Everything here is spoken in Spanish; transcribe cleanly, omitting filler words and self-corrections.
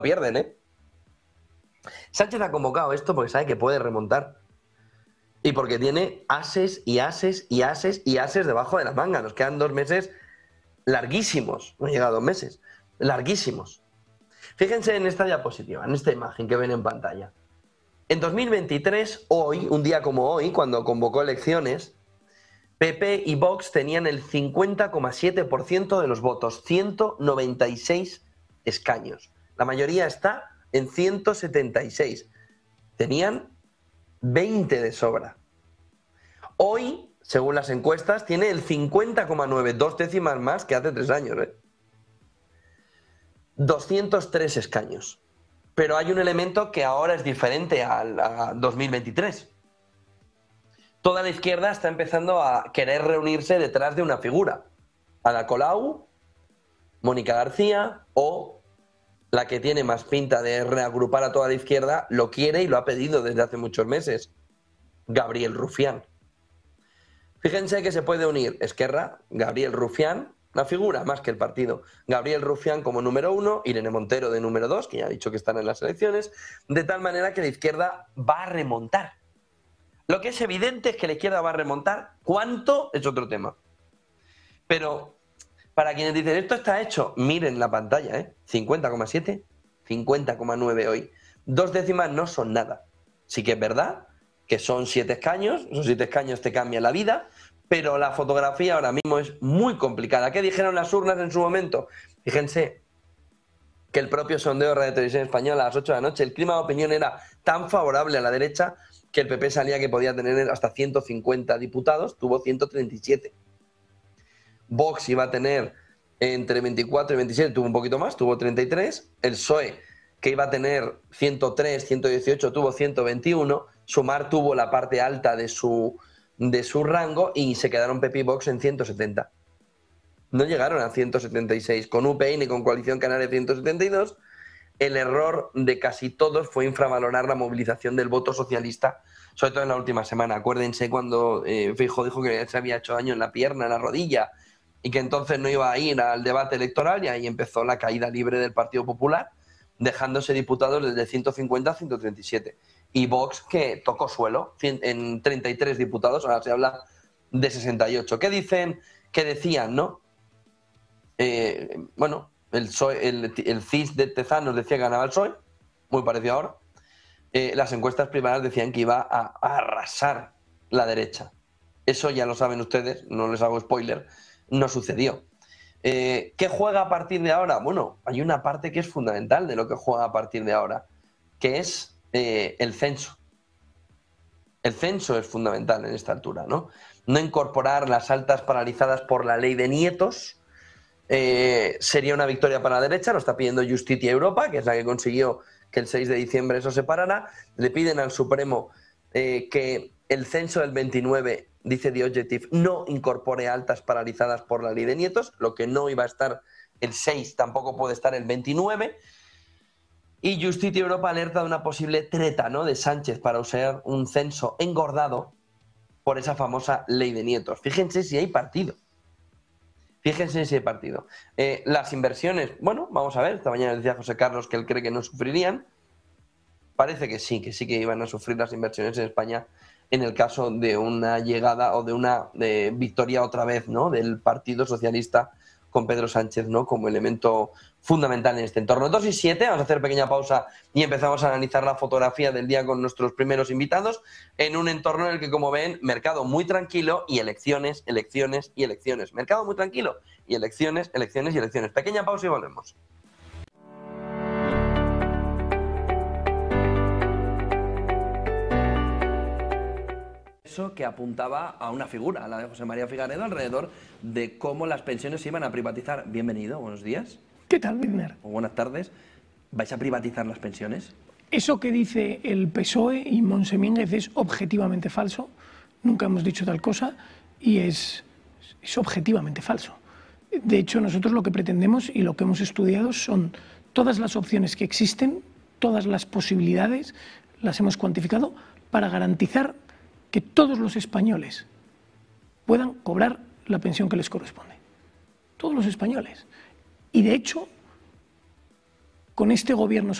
pierden, ¿eh? Sánchez ha convocado esto porque sabe que puede remontar. Y porque tiene ases y ases y ases y ases debajo de la manga. Nos quedan 2 meses larguísimos. No llega a 2 meses. Larguísimos. Fíjense en esta diapositiva, en esta imagen que ven en pantalla. En 2023, hoy, un día como hoy, cuando convocó elecciones, PP y Vox tenían el 50,7% de los votos, 196 escaños. La mayoría está en 176. Tenían 20 de sobra. Hoy, según las encuestas, tiene el 50,9, 2 décimas más que hace 3 años. 203 escaños. Pero hay un elemento que ahora es diferente a 2023. Toda la izquierda está empezando a querer reunirse detrás de una figura. Ada Colau, Mónica García o la que tiene más pinta de reagrupar a toda la izquierda, lo quiere y lo ha pedido desde hace muchos meses, Gabriel Rufián. Fíjense que se puede unir Esquerra, Gabriel Rufián, la figura más que el partido. Gabriel Rufián como número 1, Irene Montero de número 2, que ya ha dicho que están en las elecciones, de tal manera que la izquierda va a remontar. Lo que es evidente es que la izquierda va a remontar. ¿Cuánto? Es otro tema. Pero para quienes dicen esto está hecho, miren la pantalla, 50,7, 50,9 hoy. 2 décimas no son nada. Sí que es verdad que son 7 escaños, esos 7 escaños te cambian la vida, pero la fotografía ahora mismo es muy complicada. ¿Qué dijeron las urnas en su momento? Fíjense que el propio sondeo de Radio Televisión Española a las 8 de la noche, el clima de opinión era tan favorable a la derecha que el PP salía que podía tener hasta 150 diputados, tuvo 137. Vox iba a tener entre 24 y 27, tuvo un poquito más, tuvo 33. El PSOE, que iba a tener 103, 118, tuvo 121. Sumar tuvo la parte alta de su rango y se quedaron PP y Vox en 170. No llegaron a 176. Con UPN y con Coalición Canaria 172. El error de casi todos fue infravalorar la movilización del voto socialista, sobre todo en la última semana. Acuérdense cuando Feijóo dijo que se había hecho daño en la pierna, en la rodilla, y que entonces no iba a ir al debate electoral, y ahí empezó la caída libre del Partido Popular, dejándose diputados desde 150 a 137. Y Vox, que tocó suelo en 33 diputados, ahora se habla de 68. ¿Qué dicen? ¿Qué decían, no? Bueno, el CIS de Tezanos decía que ganaba el PSOE, muy parecido ahora. Las encuestas privadas decían que iba a arrasar la derecha. Eso ya lo saben ustedes, no les hago spoiler, no sucedió. ¿Qué juega a partir de ahora? Bueno, hay una parte que es fundamental de lo que juega a partir de ahora, que es el censo. El censo es fundamental en esta altura, ¿no? No incorporar las altas paralizadas por la ley de nietos sería una victoria para la derecha, lo está pidiendo Justicia Europa, que es la que consiguió que el 6 de diciembre eso se parara. Le piden al Supremo que el censo del 29, dice The Objective, no incorpore altas paralizadas por la ley de nietos, lo que no iba a estar el 6 tampoco puede estar el 29. Y Justicia Europa alerta de una posible treta, ¿no?, de Sánchez para usar un censo engordado por esa famosa ley de nietos. Fíjense si hay partido. Fíjense si hay partido. Las inversiones, bueno, vamos a ver. Esta mañana decía José Carlos que él cree que no sufrirían. Parece que sí que iban a sufrir las inversiones en España en el caso de una llegada o de una victoria otra vez, ¿no?, del Partido Socialista con Pedro Sánchez, ¿no?, como elemento fundamental en este entorno. 2:07, vamos a hacer pequeña pausa y empezamos a analizar la fotografía del día con nuestros primeros invitados en un entorno en el que, como ven, mercado muy tranquilo y elecciones, elecciones y elecciones. Mercado muy tranquilo y elecciones, elecciones y elecciones. Pequeña pausa y volvemos. Eso que apuntaba a una figura, a la de José María Figaredo, alrededor de cómo las pensiones se iban a privatizar. Bienvenido, buenos días. ¿Qué tal, Wigner? O buenas tardes. ¿Vais a privatizar las pensiones? Eso que dice el PSOE y Monsemínguez es objetivamente falso. Nunca hemos dicho tal cosa y es objetivamente falso. De hecho, nosotros lo que pretendemos y lo que hemos estudiado son todas las opciones que existen, todas las posibilidades, las hemos cuantificado para garantizar que todos los españoles puedan cobrar la pensión que les corresponde. Todos los españoles. Y de hecho, con este gobierno